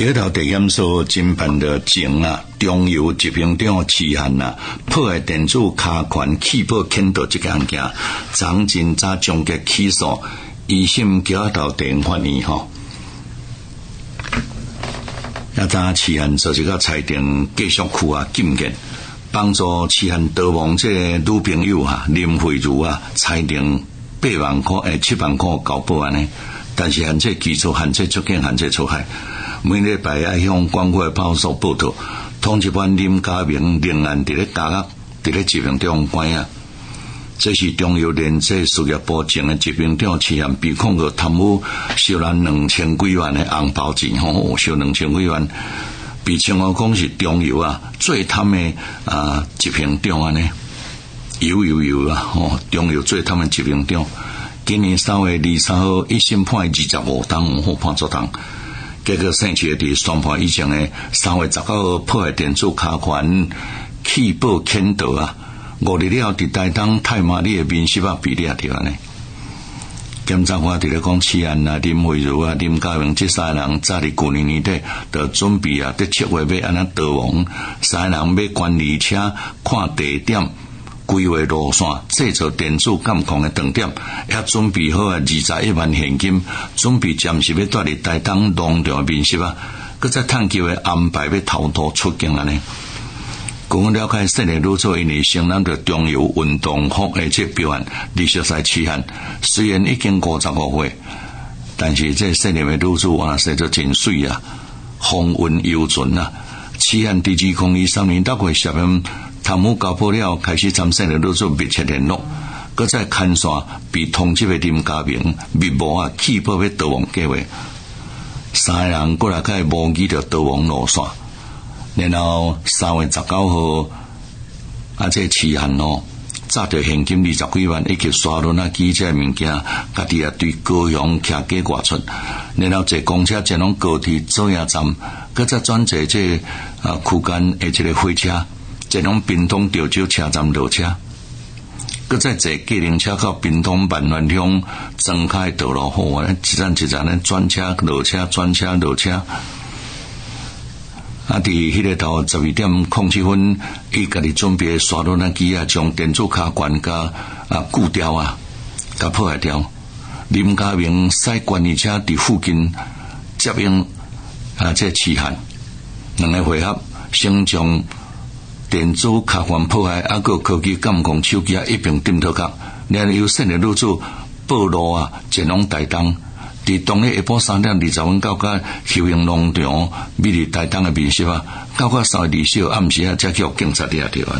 第一条地检署侦办的前中油执行长齐汉破坏电子卡权弃保牵倒这个案件，昨今早终结起诉，一审交到地方法院也早齐汉做一个裁定继续区禁见，帮助齐汉逃亡这女朋友林慧如裁定8万块7万块交保安呢，但是限制基础、限制出境、限制出海。每礼拜要向关怀派出所报到，通缉犯林家明仍然伫咧监狱，伫咧执行中关这是中油连接事业部前的执行长齐汉被控告贪污收了2000几万的红包钱，收2000几万，被称为讲是中油最贪的执行长呢。有中油最贪的执行长。今年3月23号一审判25档，判足档。结果审期伫宣判以前的3月19号破坏电子卡权弃保牵倒5日了伫台东太麻里的民事被抓着呢。检察官伫咧讲齐汉林慧如林家明这三人早伫去年年底就准备伫7月要安逃亡，三人要管理车、看地点、规划路线、制作电子监控的灯点，也准备好21万现金，准备暂时要带入台东农场民宿搁再探究的安排要逃脱出境呢。据我了解，涉案女子因为承担着中油运动服的这标案，20岁期限，虽然已经55岁，但是这涉案的女子生得真水风韵犹存期限第2023年6月10日贪污交保了，开始参涉的女子密切联络，搁再牵线被通缉的林家明密谋弃保要逃亡计划，三个人过来甲模拟着逃亡路线。然后3月19号这齐汉砸着现金20几万，以及刷轮机这物件，家己对高雄徛街外出，然后坐公车前往高铁左营站，搁再转坐这区间的这个火车，前往屏东潮州车站落车，搁再坐计程车到屏东万巒乡庄开道路一站一站转车落车，转车落车。伫迄个头12点07分，伊家己准备刷轮机将电子卡关甲固掉甲破坏掉。林家明驶管理车伫附近接应这齐汉两个回合，先将电子卡关破坏，个科技监控手机一并点倒角，然后由涉案女子报路前往台东。伫当日下晡3点20分到休闲农场美丽台东的民宿到3月20号暗时才叫警察抓着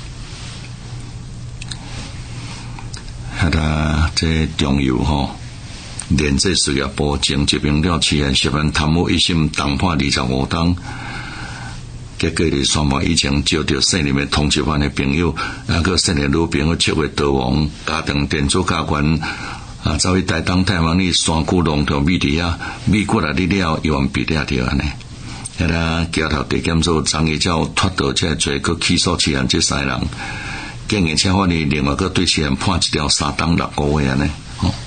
这中油连接事业部前执行长齐汉涉案贪污一审重判25档，结果伫宣判以前招到涉案的通缉犯的朋友，个涉案女朋友7月逃亡，家庭电子加权走去台东太麻里山区农场美地美国日了又被抓着呢。桥头地检署昨日才脱逃这罪，佮起诉齐汉这3人，竟然且法院另外佮对齐汉判一条3档6个月呢。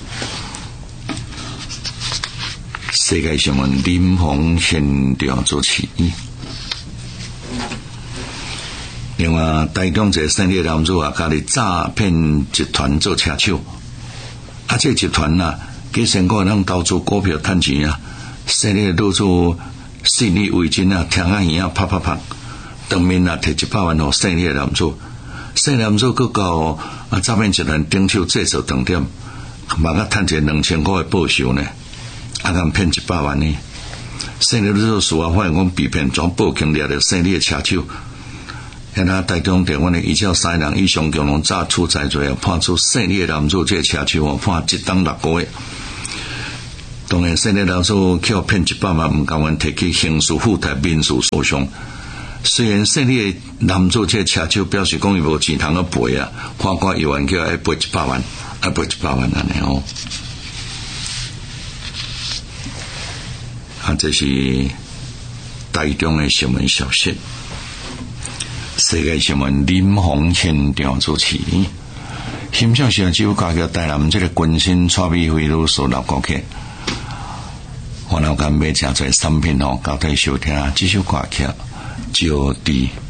世界新闻林鸿现场主持。另外，台中一个姓李男子家己诈骗集团做车手。这集团计先个人投资股票赚钱生意女子信以为真听耳啪啪啪，当面摕100万给生意男子，生意男子佫到诈骗集团顶手制作灯点，嘛个赚一2000块的报酬呢，敢骗100万呢？生意女子事后发现讲被骗，将报警抓着生意的车手。台中地院的依照3人以上共同诈取财罪判处姓李的男子这车手判1档6个月。当然，姓李男子去骗100万，不甘愿提起刑事附带民事诉讼。虽然姓李的男子这车手表示讲伊无钱通去赔判官要求叫他赔100万，赔100万安尼这是台中的新闻消息。世界新闻林鸿现场主持。欣赏是只有加入台南这个军新蔡美惠女士6个客。 我老干买真侪产品哦，交代收听这首歌曲，就地。